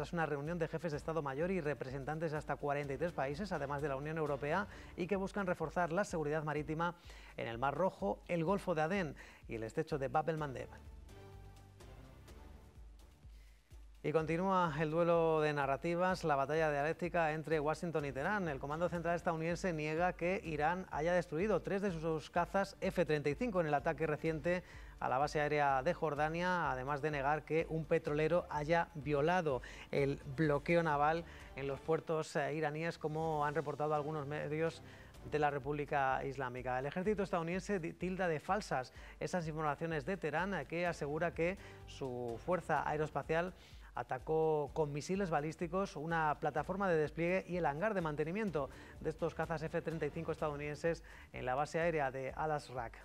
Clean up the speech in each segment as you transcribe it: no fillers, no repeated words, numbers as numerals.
tras una reunión de jefes de Estado Mayor y representantes de hasta 43 países, además de la Unión Europea, y que buscan reforzar la seguridad marítima en el Mar Rojo, el Golfo de Adén y el estrecho de Bab el-Mandeb. Y continúa el duelo de narrativas, la batalla dialéctica entre Washington y Teherán. El Comando Central estadounidense niega que Irán haya destruido 3 de sus cazas F-35 en el ataque reciente a la base aérea de Jordania, además de negar que un petrolero haya violado el bloqueo naval en los puertos iraníes, como han reportado algunos medios de la República Islámica. El ejército estadounidense tilda de falsas esas informaciones de Teherán, que asegura que su fuerza aeroespacial atacó con misiles balísticos una plataforma de despliegue y el hangar de mantenimiento de estos cazas F-35 estadounidenses en la base aérea de Al-Azraq.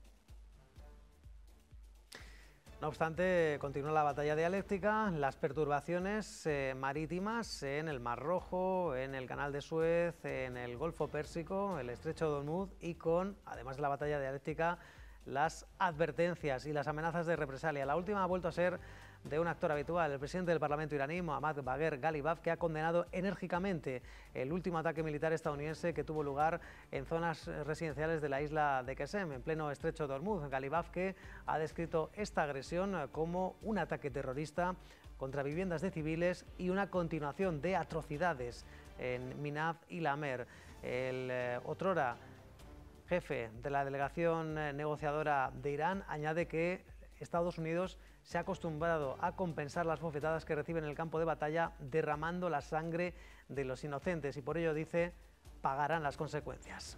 No obstante, continúa la batalla dialéctica, las perturbaciones marítimas en el Mar Rojo, en el Canal de Suez, en el Golfo Pérsico, el Estrecho de Hormuz y con, además de la batalla dialéctica, las advertencias y las amenazas de represalia. La última ha vuelto a ser de un actor habitual, el presidente del Parlamento iraní, Mohammad Bagher Ghalibaf, que ha condenado enérgicamente el último ataque militar estadounidense que tuvo lugar en zonas residenciales de la isla de Qesem, en pleno estrecho de Hormuz. Ghalibaf, que ha descrito esta agresión como un ataque terrorista contra viviendas de civiles y una continuación de atrocidades en Minaf y Lamer. El otrora jefe de la delegación negociadora de Irán añade que Estados Unidos se ha acostumbrado a compensar las bofetadas que recibe en el campo de batalla derramando la sangre de los inocentes y por ello, dice, pagarán las consecuencias.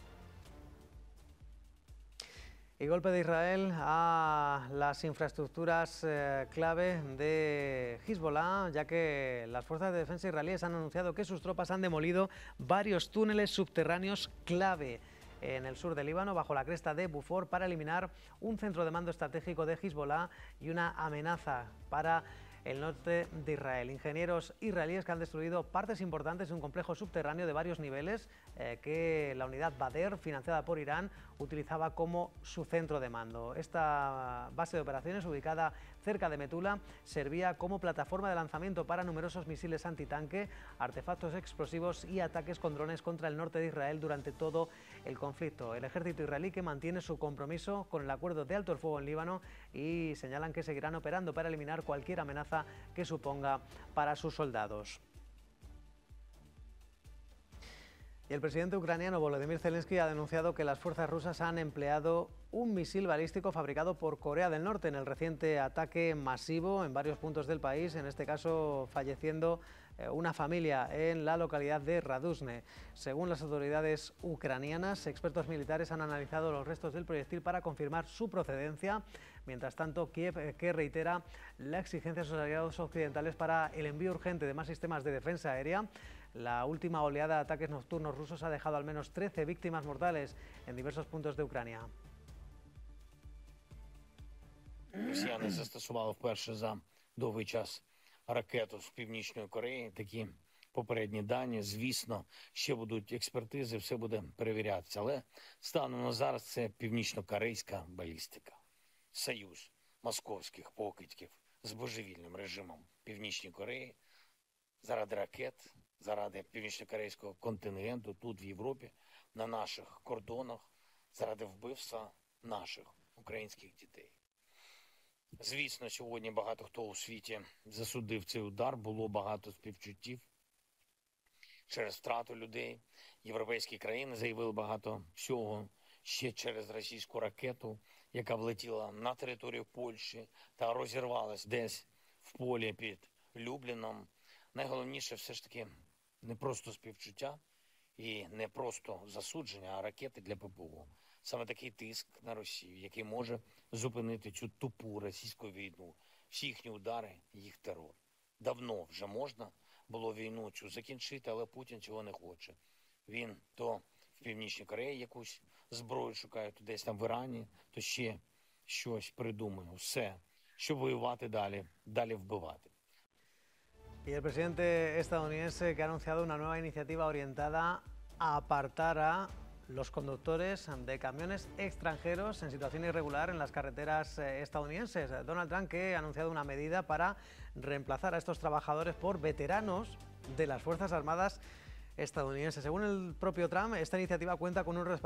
Y golpe de Israel a las infraestructuras clave de Hezbollah, ya que las fuerzas de defensa israelíes han anunciado que sus tropas han demolido varios túneles subterráneos clave en el sur del Líbano, bajo la cresta de Bufor, para eliminar un centro de mando estratégico de Hezbollah y una amenaza para el norte de Israel. Ingenieros israelíes que han destruido partes importantes de un complejo subterráneo de varios niveles que la unidad Badr, financiada por Irán, utilizaba como su centro de mando. Esta base de operaciones, ubicada cerca de Metula, servía como plataforma de lanzamiento para numerosos misiles antitanque, artefactos explosivos y ataques con drones contra el norte de Israel durante todo el conflicto. El ejército israelí, que mantiene su compromiso con el acuerdo de alto el fuego en Líbano, y señalan que seguirán operando para eliminar cualquier amenaza que suponga para sus soldados. Y el presidente ucraniano Volodymyr Zelensky ha denunciado que las fuerzas rusas han empleado un misil balístico fabricado por Corea del Norte en el reciente ataque masivo en varios puntos del país, en este caso falleciendo una familia en la localidad de Raduzhne. Según las autoridades ucranianas, expertos militares han analizado los restos del proyectil para confirmar su procedencia. Mientras tanto, Kiev, que reitera la exigencia a sus aliados occidentales para el envío urgente de más sistemas de defensa aérea. La última oleada de ataques nocturnos rusos ha dejado al menos 13 víctimas mortales en diversos puntos de Ucrania. Росіяни застосували вперше за довгий час ракету з Північної Кореї. Такі попередні дані, звісно, ще будуть експертизи, все буде перевірятися. Але станом на зараз це північно-корейська балістика. Союз московських покидьків з божевільним режимом Північної Кореї заради ракет, заради північно-корейського контингенту тут, в Європі, на наших кордонах, заради вбивства наших українських дітей. Звісно, сьогодні багато хто у світі засудив цей удар, було багато співчуттів через втрату людей. Європейські країни заявили багато всього ще через російську ракету, яка влетіла на територію Польщі та розірвалась десь в полі під Любліном. Найголовніше все ж таки не просто співчуття і не просто засудження, а ракети для ППО. Саме такий тиск на Росію, який може зупинити цю тупу російську війну, всі їхні удари, їх терор. Давно вже можна було війну цю закінчити, але Путін цього не хоче. Він то в Північній Кореї якусь зброю шукає, то десь там в Ірані, то ще щось придумає. Все, щоб воювати далі, далі вбивати. Y el presidente estadounidense, que ha anunciado una nueva iniciativa orientada a apartar a los conductores de camiones extranjeros en situación irregular en las carreteras estadounidenses. Donald Trump, que ha anunciado una medida para reemplazar a estos trabajadores por veteranos de las Fuerzas Armadas estadounidenses. Según el propio Trump, esta iniciativa cuenta con un respaldo